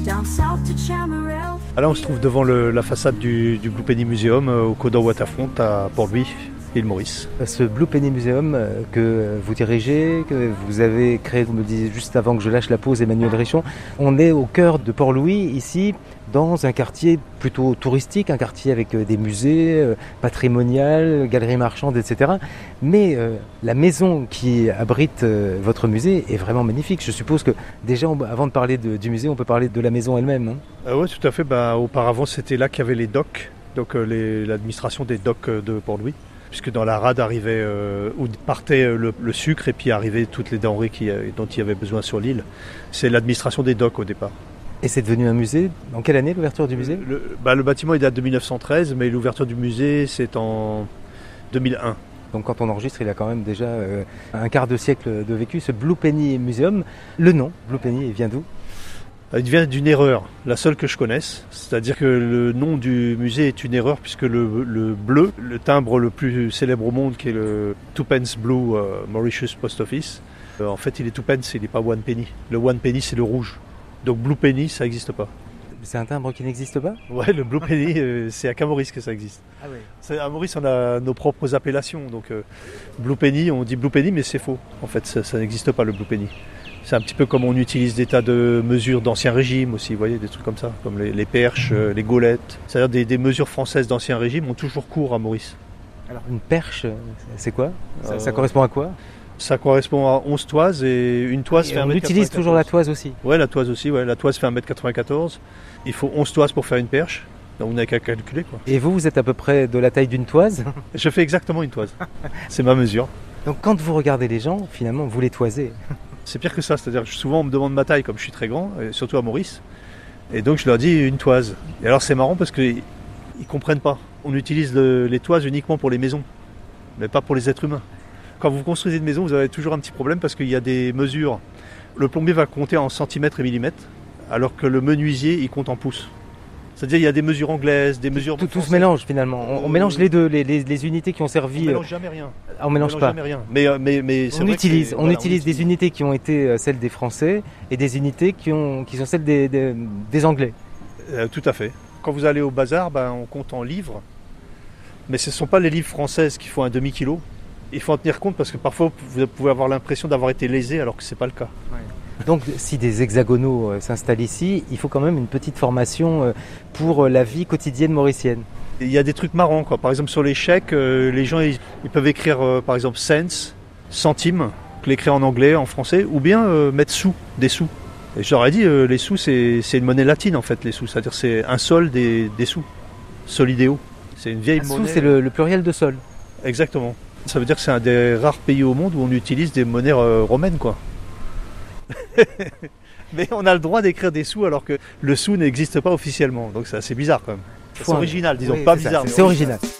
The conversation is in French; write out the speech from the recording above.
down south to Chamarel. Là, on se trouve devant la façade du Blue Penny Museum au Cawdor Waterfront à Port-Louis, île Maurice. Ce Blue Penny Museum que vous dirigez, que vous avez créé, vous me disiez juste avant que je lâche la pause, Emmanuel Richon, on est au cœur de Port-Louis, ici, dans un quartier plutôt touristique, un quartier avec des musées, patrimonial, galeries marchandes, etc. Mais la maison qui abrite votre musée est vraiment magnifique. Je suppose que déjà, avant de parler du musée, on peut parler de la maison elle-même. Hein. Oui, tout à fait. Auparavant, c'était là qu'il y avait les docks, donc l'administration des docks de Port-Louis. Puisque dans la rade arrivait où partait le sucre et puis arrivaient toutes les denrées dont il y avait besoin sur l'île. C'est l'administration des docks au départ. Et c'est devenu un musée. En quelle année l'ouverture du musée ? Le bâtiment il date de 1913, mais l'ouverture du musée c'est en 2001. Donc quand on enregistre, il a quand même déjà un quart de siècle de vécu. Ce Blue Penny Museum, le nom Blue Penny, il vient d'où ? Il vient d'une erreur, la seule que je connaisse. C'est-à-dire que le nom du musée est une erreur puisque le bleu, le timbre le plus célèbre au monde qui est le Twopence Blue Mauritius Post Office, en fait il est twopence, il n'est pas one penny. Le one penny c'est le rouge. Donc Blue Penny ça n'existe pas. C'est un timbre qui n'existe pas ? Ouais, le Blue Penny c'est à Maurice que ça existe. Ah oui. À Maurice on a nos propres appellations. Donc Blue Penny, on dit Blue Penny mais c'est faux. En fait ça n'existe pas le Blue Penny. C'est un petit peu comme on utilise des tas de mesures d'ancien régime aussi, vous voyez, des trucs comme ça, comme les perches, les gaulettes. C'est-à-dire des mesures françaises d'ancien régime ont toujours cours à Maurice. Alors une perche, c'est quoi ? Ça correspond à quoi ? Ça correspond à 11 toises et une toise fait 1m94. On utilise toujours la toise aussi ? Ouais, la toise aussi, ouais. La toise fait 1m94. Il faut 11 toises pour faire une perche. Donc on n'a qu'à calculer, quoi. Et vous êtes à peu près de la taille d'une toise ? Je fais exactement une toise. C'est ma mesure. Donc quand vous regardez les gens, finalement, vous les toisez. C'est pire que ça, c'est-à-dire que souvent on me demande ma taille comme je suis très grand, et surtout à Maurice. Et donc je leur dis une toise. Et alors c'est marrant parce qu'ils ne comprennent pas. On utilise les toises uniquement pour les maisons, mais pas pour les êtres humains. Quand vous construisez une maison, vous avez toujours un petit problème parce qu'il y a des mesures. Le plombier va compter en centimètres et millimètres, alors que le menuisier il compte en pouces. C'est-à-dire il y a des mesures anglaises, des mesures... Tout se mélange finalement. On mélange les deux, les unités qui ont servi... On ne mélange jamais rien. On mélange pas. Jamais rien. Mais on utilise des unités qui ont été celles des Français et des unités qui sont celles des Anglais. Tout à fait. Quand vous allez au bazar, on compte en livres. Mais ce ne sont pas les livres françaises qui font un demi-kilo. Il faut en tenir compte parce que parfois vous pouvez avoir l'impression d'avoir été lésé alors que ce n'est pas le cas. Ouais. Donc si des hexagonaux s'installent ici, il faut quand même une petite formation pour la vie quotidienne mauricienne. Il y a des trucs marrants, quoi. Par exemple sur les chèques, les gens ils peuvent écrire par exemple cents, centimes, l'écrire en anglais, en français, ou bien mettre sous, des sous. Et je leur ai dit, les sous c'est une monnaie latine en fait, les sous, c'est-à-dire c'est un sol des sous, solideo. C'est une vieille monnaie. Sous c'est le pluriel de sol. Exactement. Ça veut dire que c'est un des rares pays au monde où on utilise des monnaies romaines, quoi. Mais on a le droit d'écrire des sous alors que le sou n'existe pas officiellement. Donc c'est assez bizarre quand même. C'est original, disons, oui, pas bizarre. C'est original.